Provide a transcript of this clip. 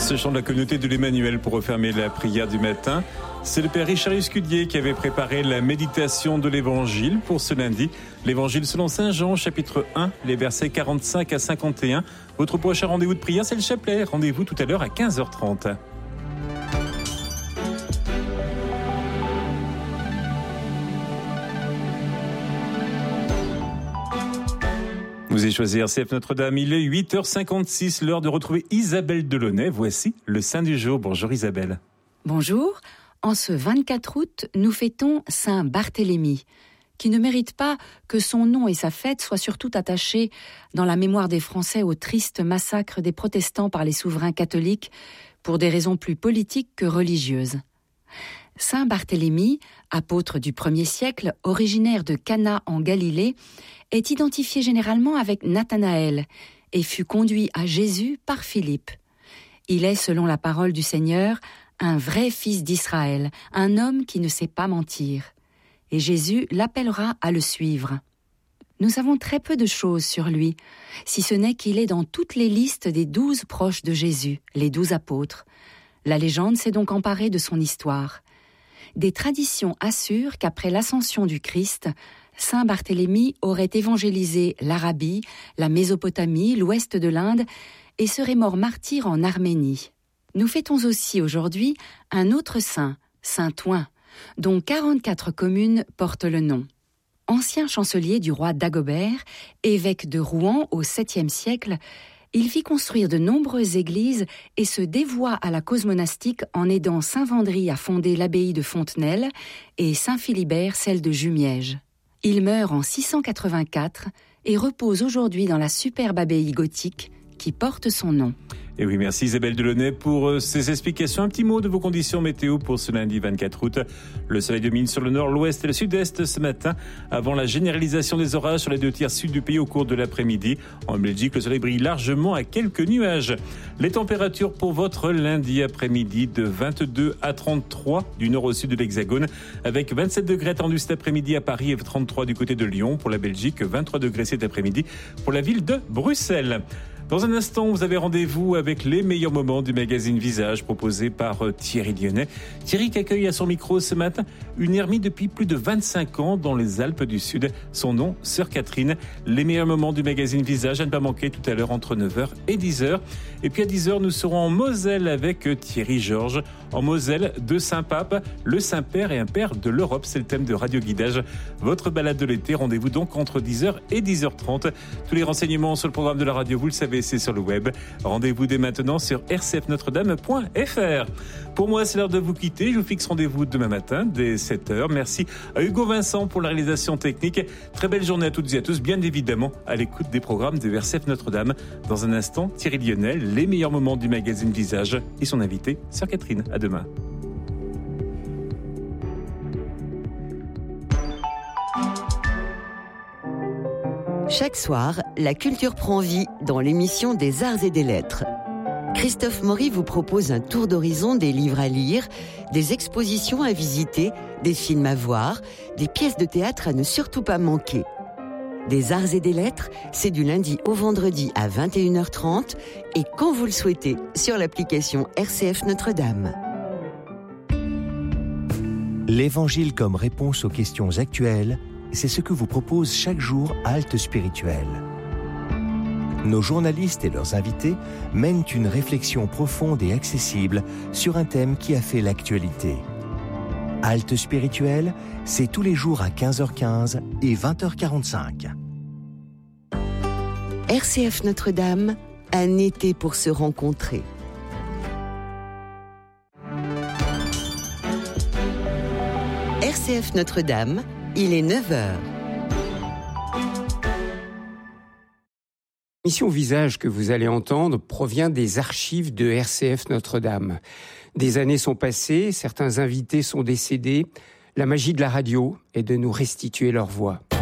Ce chant de la communauté de l'Emmanuel pour refermer la prière du matin. C'est le Père Richard Escudier qui avait préparé la méditation de l'Évangile pour ce lundi. L'Évangile selon Saint Jean, chapitre 1, les versets 45 à 51. Votre prochain rendez-vous de prière, c'est le chapelet. Rendez-vous tout à l'heure à 15h30. Vous avez choisi RCF Notre-Dame, il est 8h56, l'heure de retrouver Isabelle Delaunay. Voici le Saint du jour. Bonjour Isabelle. Bonjour. En ce 24 août, nous fêtons Saint Barthélemy, qui ne mérite pas que son nom et sa fête soient surtout attachés dans la mémoire des Français au triste massacre des protestants par les souverains catholiques pour des raisons plus politiques que religieuses. Saint Barthélemy, apôtre du 1er siècle, originaire de Cana en Galilée, est identifié généralement avec Nathanaël et fut conduit à Jésus par Philippe. Il est, selon la parole du Seigneur, un vrai fils d'Israël, un homme qui ne sait pas mentir. Et Jésus l'appellera à le suivre. Nous savons très peu de choses sur lui, si ce n'est qu'il est dans toutes les listes des 12 proches de Jésus, les 12 apôtres. La légende s'est donc emparée de son histoire. Des traditions assurent qu'après l'ascension du Christ, Saint Barthélemy aurait évangélisé l'Arabie, la Mésopotamie, l'ouest de l'Inde et serait mort martyr en Arménie. Nous fêtons aussi aujourd'hui un autre saint, Saint Ouen, dont 44 communes portent le nom. Ancien chancelier du roi Dagobert, évêque de Rouen au 7e siècle, il fit construire de nombreuses églises et se dévoua à la cause monastique en aidant Saint Vendry à fonder l'abbaye de Fontenelle et Saint Philibert celle de Jumièges. Il meurt en 684 et repose aujourd'hui dans la superbe abbaye gothique qui porte son nom. Et oui, merci Isabelle Delaunay pour ces explications. Un petit mot de vos conditions météo pour ce lundi 24 août. Le soleil domine sur le nord, l'ouest et le sud-est ce matin, avant la généralisation des orages sur les 2 tiers sud du pays au cours de l'après-midi. En Belgique, le soleil brille largement à quelques nuages. Les températures pour votre lundi après-midi de 22 à 33 du nord au sud de l'Hexagone, avec 27 degrés attendus cet après-midi à Paris et 33 du côté de Lyon. Pour la Belgique, 23 degrés cet après-midi pour la ville de Bruxelles. Dans un instant, vous avez rendez-vous avec les meilleurs moments du magazine Visage proposé par Thierry Lyonnais. Thierry qui accueille à son micro ce matin une ermite depuis plus de 25 ans dans les Alpes du Sud. Son nom, Sœur Catherine. Les meilleurs moments du magazine Visage à ne pas manquer tout à l'heure entre 9h et 10h. Et puis à 10h, nous serons en Moselle avec Thierry Georges. En Moselle, 2 Saint-Papes, le Saint-Père et un Père de l'Europe. C'est le thème de Radio Guidage. Votre balade de l'été, rendez-vous donc entre 10h et 10h30. Tous les renseignements sur le programme de la radio, vous le savez, c'est sur le web. Rendez-vous dès maintenant sur rcfnotredame.fr. Pour moi, c'est l'heure de vous quitter. Je vous fixe rendez-vous demain matin dès 7h. Merci à Hugo Vincent pour la réalisation technique. Très belle journée à toutes et à tous, bien évidemment à l'écoute des programmes de RCF Notre-Dame. Dans un instant, Thierry Lyonnais, les meilleurs moments du magazine Visage et son invité, Sœur Catherine. À demain. Chaque soir, la culture prend vie dans l'émission des Arts et des Lettres. Christophe Maury vous propose un tour d'horizon des livres à lire, des expositions à visiter, des films à voir, des pièces de théâtre à ne surtout pas manquer. Des Arts et des Lettres, c'est du lundi au vendredi à 21h30 et quand vous le souhaitez sur l'application RCF Notre-Dame. L'Évangile comme réponse aux questions actuelles, c'est ce que vous propose chaque jour Halte Spirituelle. Nos journalistes et leurs invités mènent une réflexion profonde et accessible sur un thème qui a fait l'actualité. Halte Spirituelle, c'est tous les jours à 15h15 et 20h45. RCF Notre-Dame, un été pour se rencontrer. RCF Notre-Dame, il est 9h. L'émission Visage que vous allez entendre provient des archives de RCF Notre-Dame. Des années sont passées, certains invités sont décédés. La magie de la radio est de nous restituer leur voix.